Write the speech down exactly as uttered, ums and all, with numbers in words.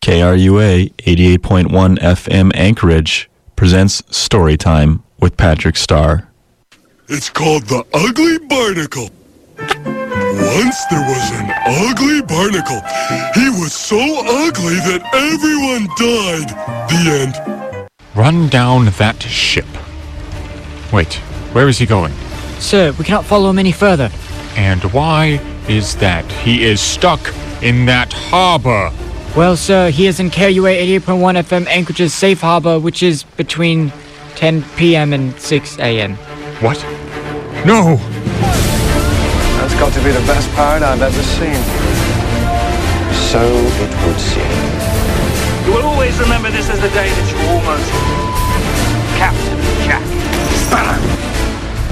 K R U A eighty-eight point one F M Anchorage presents Storytime with Patrick Starr. It's called The Ugly Barnacle. Once there was an ugly barnacle. He was so ugly that everyone died. The end. Run down that ship. Wait, where is he going? Sir, we cannot follow him any further. And why is that? He is stuck in that harbor. Well, sir, he is in K R U A eighty-eight point one F M Anchorage's safe harbor, which is between ten p.m. and six a.m. What? No! That's got to be the best pirate I've ever seen. So it would seem. You will always remember this as the day that you almost... Captain Jack Sparrow.